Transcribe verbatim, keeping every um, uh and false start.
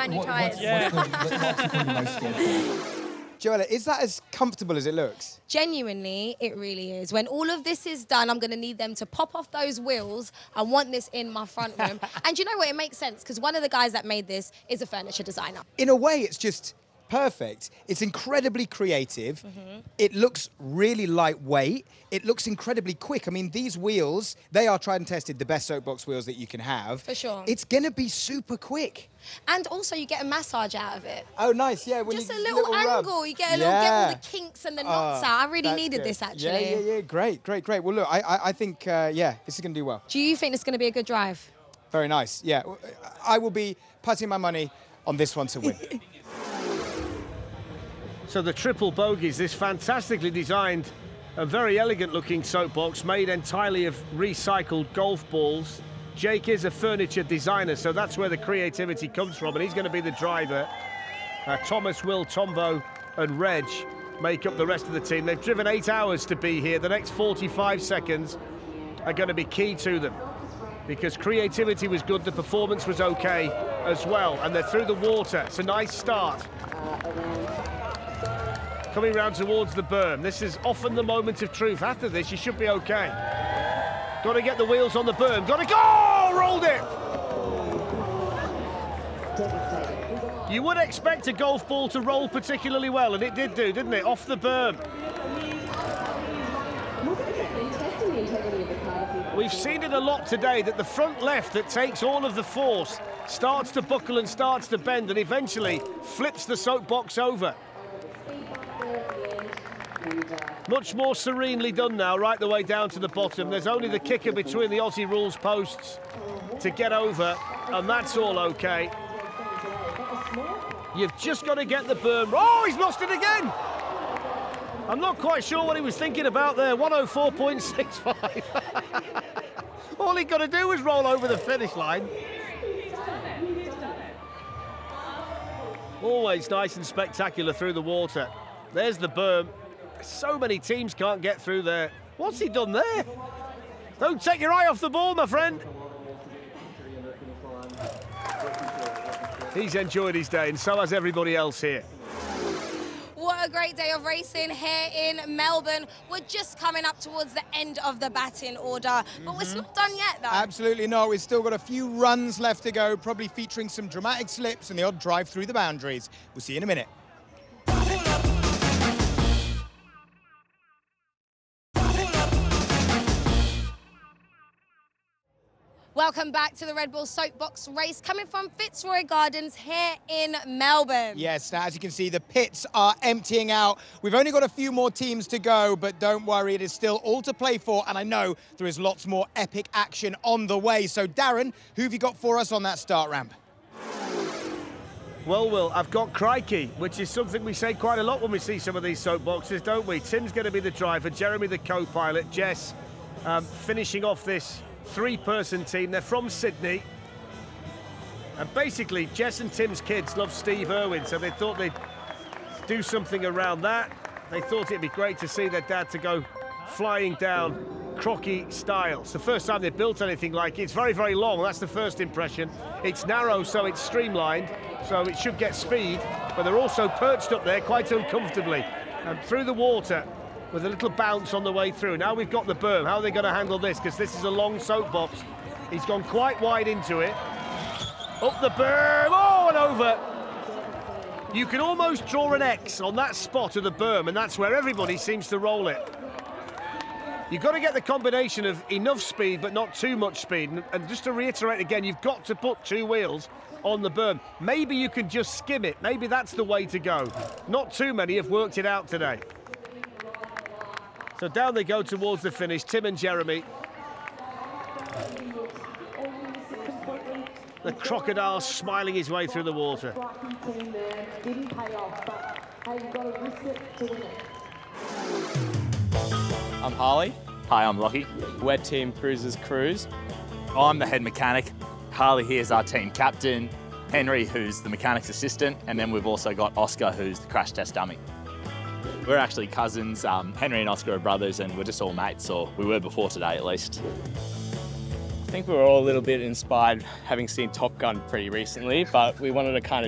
shiny What- tyres. what's- what's the- what's the thing you're most scared of? Joella, is that as comfortable as it looks? Genuinely, it really is. When all of this is done, I'm going to need them to pop off those wheels. I want this in my front room. And you know what? It makes sense because one of the guys that made this is a furniture designer. In a way, it's just perfect. It's incredibly creative. Mm-hmm. It looks really lightweight. It looks incredibly quick. I mean, these wheels, they are tried and tested, the best soapbox wheels that you can have. For sure. It's going to be super quick. And also, you get a massage out of it. Oh, nice. Yeah. When Just you, a little, rub. angle. You get a little, get all Yeah. the kinks and the knots Oh, out. I really that's needed good. this, actually. Yeah, yeah, yeah. Great, great, great. Well, look, I, I, I think, uh, yeah, this is going to do well. Do you think it's going to be a good drive? Very nice. Yeah. I will be putting my money on this one to win. So the triple bogies, this fantastically designed and very elegant looking soapbox made entirely of recycled golf balls. Jake is a furniture designer, so that's where the creativity comes from, and he's going to be the driver. Uh, Thomas, Will, Tombo and Reg make up the rest of the team. They've driven eight hours to be here. The next forty-five seconds are going to be key to them because creativity was good, the performance was okay as well, and they're through the water. It's a nice start. Coming round towards the berm. This is often the moment of truth. After this, you should be okay. Got to get the wheels on the berm. Got to go! Rolled it! You would expect a golf ball to roll particularly well, and it did do, didn't it? Off the berm. We've seen it a lot today, that the front left that takes all of the force starts to buckle and starts to bend and eventually flips the soapbox over. Much more serenely done now, right the way down to the bottom. There's only the kicker between the Aussie rules posts to get over, and that's all okay. You've just got to get the berm. Oh, he's lost it again! I'm not quite sure what he was thinking about there. one oh four point six five. All he got to do was roll over the finish line. Always nice and spectacular through the water. There's the berm. So many teams can't get through there. What's he done there? Don't take your eye off the ball, my friend. He's enjoyed his day, and so has everybody else here. What a great day of racing here in Melbourne. We're just coming up towards the end of the batting order, but we're not done yet, though. Absolutely not. We've still got a few runs left to go, probably featuring some dramatic slips and the odd drive through the boundaries. We'll see you in a minute. Welcome back to the Red Bull Soapbox race, coming from Fitzroy Gardens here in Melbourne. Yes, now as you can see, the pits are emptying out. We've only got a few more teams to go, but don't worry, it is still all to play for, and I know there is lots more epic action on the way. So Darren, who have you got for us on that start ramp? Well, Will, I've got Crikey, which is something we say quite a lot when we see some of these soapboxes, don't we? Tim's going to be the driver, Jeremy the co-pilot, Jess um, finishing off this three-person team. They're from Sydney. And basically, Jess and Tim's kids love Steve Irwin, so they thought they'd do something around that. They thought it'd be great to see their dad to go flying down crocky style. It's the first time they've built anything like it. It's very, very long. That's the first impression. It's narrow, so it's streamlined, so it should get speed, but they're also perched up there quite uncomfortably. And through the water, with a little bounce on the way through. Now we've got the berm. How are they going to handle this? Because this is a long soapbox. He's gone quite wide into it. Up the berm. Oh, and over. You can almost draw an X on that spot of the berm, and that's where everybody seems to roll it. You've got to get the combination of enough speed, but not too much speed. And, and just to reiterate again, you've got to put two wheels on the berm. Maybe you can just skim it. Maybe that's the way to go. Not too many have worked it out today. So down they go towards the finish, Tim and Jeremy. The crocodile smiling his way through the water. I'm Harley. Hi, I'm Lockie. We're Team Cruisers Cruise. I'm the head mechanic. Harley here is our team captain. Henry, who's the mechanic's assistant, and then we've also got Oscar, who's the crash test dummy. We're actually cousins. Um, Henry and Oscar are brothers, and we're just all mates, or we were before today at least. I think we were all a little bit inspired having seen Top Gun pretty recently, but we wanted to kind